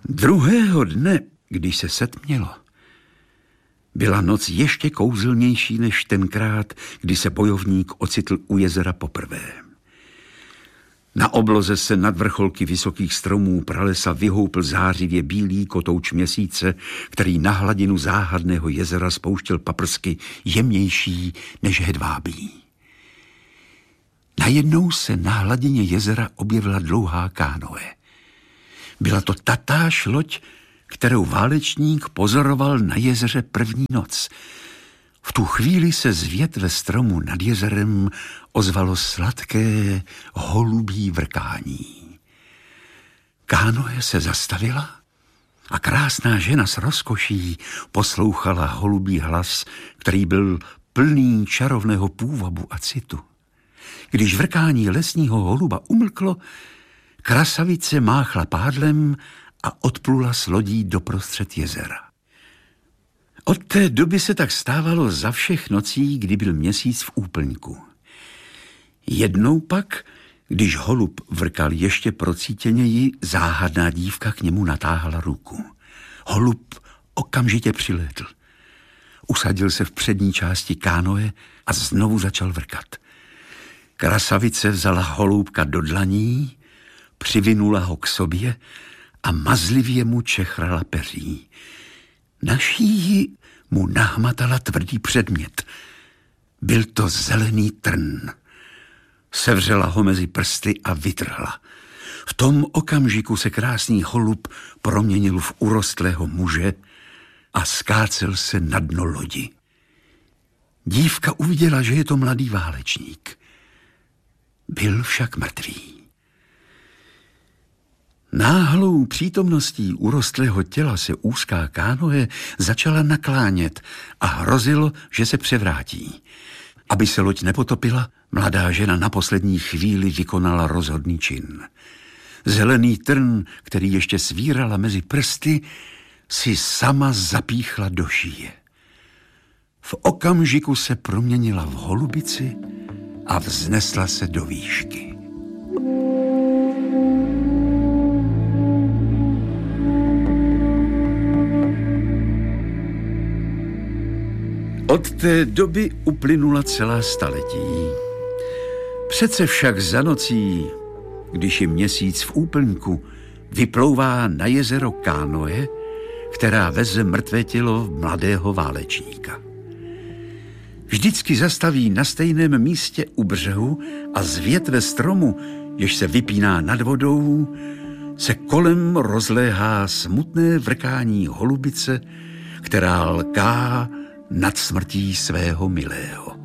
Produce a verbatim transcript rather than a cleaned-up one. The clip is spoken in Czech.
Druhého dne, když se setmělo, byla noc ještě kouzelnější než tenkrát, kdy se bojovník ocitl u jezera poprvé. Na obloze se nad vrcholky vysokých stromů pralesa vyhoupl zářivě bílý kotouč měsíce, který na hladinu záhadného jezera spouštěl paprsky jemnější než hedvábí. Najednou se na hladině jezera objevila dlouhá kánoe. Byla to tatáž loď, kterou válečník pozoroval na jezeře první noc. V tu chvíli se z větve stromu nad jezerem ozvalo sladké holubí vrkání. Kánoe se zastavila a krásná žena s rozkoší poslouchala holubí hlas, který byl plný čarovného půvabu a citu. Když vrkání lesního holuba umlklo, krasavice máchla pádlem a odplula s lodí doprostřed jezera. Od té doby se tak stávalo za všech nocí, kdy byl měsíc v úplňku. Jednou pak, když holub vrkal ještě procítěněji, záhadná dívka k němu natáhala ruku. Holub okamžitě přilétl. Usadil se v přední části kánoe a znovu začal vrkat. Krasavice vzala holubka do dlaní, přivinula ho k sobě a mazlivě mu čechrala peří. Na šíji mu nahmatala tvrdý předmět. Byl to zelený trn. Sevřela ho mezi prsty a vytrhla. V tom okamžiku se krásný holub proměnil v urostlého muže a skácel se na dno lodi. Dívka uviděla, že je to mladý válečník. Byl však mrtvý. Náhlou přítomností urostlého těla se úzká kánoe začala naklánět a hrozilo, že se převrátí. Aby se loď nepotopila, mladá žena na poslední chvíli vykonala rozhodný čin. Zelený trn, který ještě svírala mezi prsty, si sama zapíchla do šíje. V okamžiku se proměnila v holubici a vznesla se do výšky. Od té doby uplynula celá staletí. Přece však za nocí, když je měsíc v úplňku, vyplouvá na jezero kánoe, která veze mrtvé tělo mladého válečníka. Vždycky zastaví na stejném místě u břehu a z větve stromu, jež se vypíná nad vodou, se kolem rozléhá smutné vrkání holubice, která lká nad smrtí svého milého.